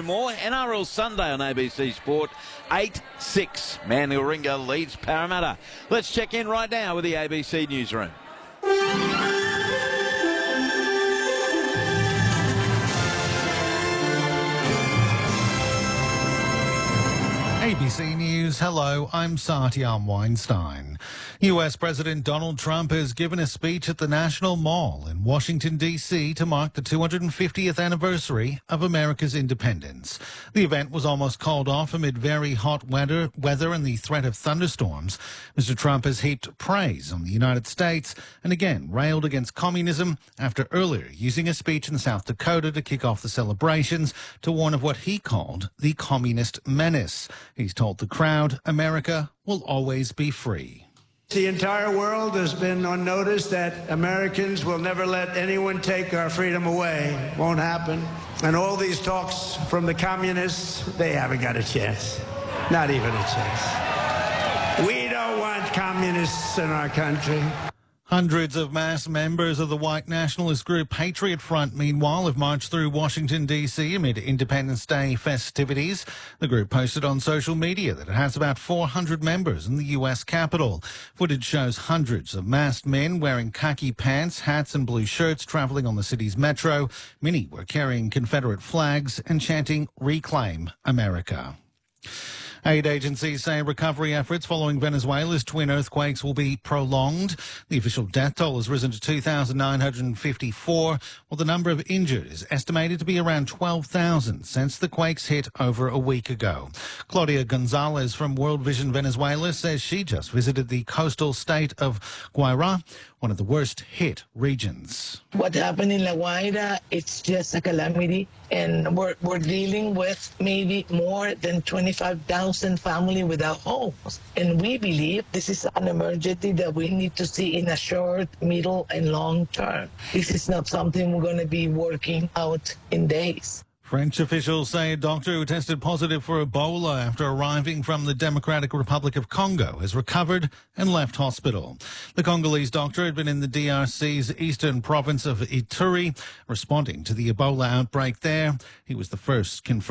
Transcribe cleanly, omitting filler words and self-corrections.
with more. NRL Sunday on ABC Sport, 8-6. Manly Warringah leads Parramatta. Let's check in right now with the ABC Newsroom. ABC News, hello, I'm Satyam Weinstein. US President Donald Trump has given a speech at the National Mall in Washington, D.C. to mark the 250th anniversary of America's independence. The event was almost called off amid very hot weather and the threat of thunderstorms. Mr. Trump has heaped praise on the United States and again railed against communism after earlier using a speech in South Dakota to kick off the celebrations to warn of what he called the communist menace. He's told the crowd America will always be free. The entire world has been on notice that Americans will never let anyone take our freedom away. Won't happen. And all these talks from the communists, they haven't got a chance. Not even a chance. We don't want communists in our country. Hundreds of masked members of the white nationalist group Patriot Front, meanwhile, have marched through Washington, D.C. amid Independence Day festivities. The group posted on social media that it has about 400 members in the U.S. Capitol. Footage shows hundreds of masked men wearing khaki pants, hats and blue shirts traveling on the city's metro. Many were carrying Confederate flags and chanting, "Reclaim America." Aid agencies say recovery efforts following Venezuela's twin earthquakes will be prolonged. The official death toll has risen to 2,954, while the number of injured is estimated to be around 12,000 since the quakes hit over a week ago. Claudia Gonzalez from World Vision Venezuela says she just visited the coastal state of Guaira, one of the worst hit regions. What happened in La Guaira, it's just a calamity, and we're dealing with maybe more than 25,000 families without homes. And we believe this is an emergency that we need to see in a short, middle, and long term. This is not something we're going to be working out in days. French officials say a doctor who tested positive for Ebola after arriving from the Democratic Republic of Congo has recovered and left hospital. The Congolese doctor had been in the DRC's eastern province of Ituri, responding to the Ebola outbreak there. He was the first confirmed